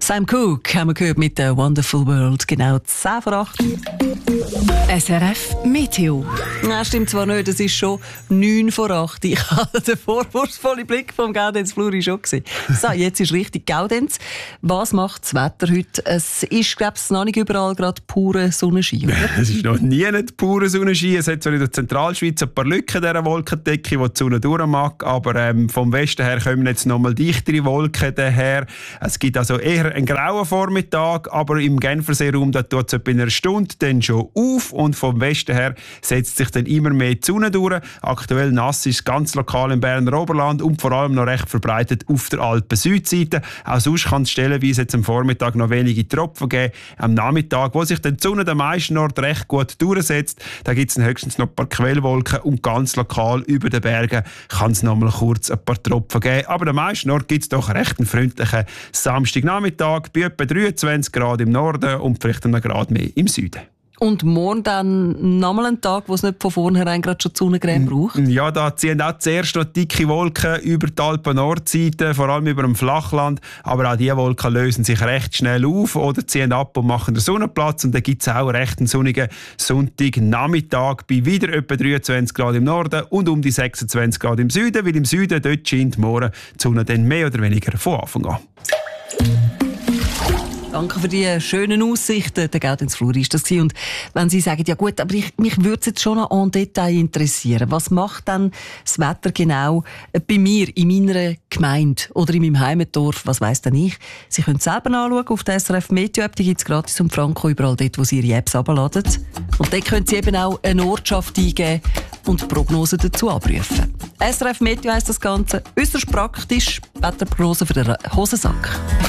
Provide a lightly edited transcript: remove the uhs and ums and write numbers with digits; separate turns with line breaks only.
Sam Cooke haben wir gehört mit der Wonderful World. Genau 10 vor 8.
SRF Meteo.
Nein, stimmt zwar nicht, es ist schon 9 vor 8. Ich hatte den vorwurfsvollen Blick vom Gaudenz Fluri schon gesehen. So, jetzt ist richtig Gaudenz. Was macht das Wetter heute? Es ist, glaube ich, noch nicht überall gerade pure Sonnenschein, oder?
Es ist noch nie nicht pure Sonnenschein. Es hat zwar in der Zentralschweiz ein paar Lücken in dieser Wolkendecke, wo die Sonne durch mag, aber vom Westen her kommen jetzt noch mal dichtere Wolken daher. Es gibt also eher einen grauen Vormittag, aber im Genferseeraum tut es etwa in einer Stunde dann schon auf und vom Westen her setzt sich dann immer mehr die Sonne durch. Aktuell nass ist es ganz lokal im Berner Oberland und vor allem noch recht verbreitet auf der Alpen-Südseite. Auch sonst kann es stellenweise jetzt am Vormittag noch wenige Tropfen geben. Am Nachmittag, wo sich dann die Sonne am meisten Ort recht gut durchsetzt, da gibt es höchstens noch ein paar Quellwolken und ganz lokal über den Bergen kann es noch mal kurz ein paar Tropfen geben. Aber am meisten Ort gibt es doch recht einen freundlichen Samstagnachmittag bei etwa 23 Grad im Norden und vielleicht einen Grad mehr im Süden.
Und morgen dann nochmal ein Tag, wo es nicht von vornherein gerade schon die Sonnencreme braucht?
Ja, da ziehen auch zuerst noch dicke Wolken über die Alpen-Nordseite, vor allem über dem Flachland. Aber auch diese Wolken lösen sich recht schnell auf oder ziehen ab und machen den Sonnenplatz. Und dann gibt es auch recht einen sonnigen Sonntagnachmittag bei wieder etwa 23 Grad im Norden und um die 26 Grad im Süden. Weil im Süden dort scheint morgen die Sonne dann mehr oder weniger von Anfang an.
Danke für die schönen Aussichten. Der Gaudenz Fluri ist das. Und wenn Sie sagen, ja gut, aber mich würde es jetzt schon noch en Detail interessieren. Was macht dann das Wetter genau bei mir, in meiner Gemeinde oder in meinem Heimatdorf? Was weiss denn ich? Sie können es selber anschauen auf der SRF Meteo App. Die gibt es gratis um Franco überall dort, wo Sie Ihre Apps herunterladen. Und dort können Sie eben auch eine Ortschaft eingeben und Prognosen dazu abrufen. SRF Meteo heisst das Ganze. Äußerst praktisch. Wetterprognose für den Hosensack.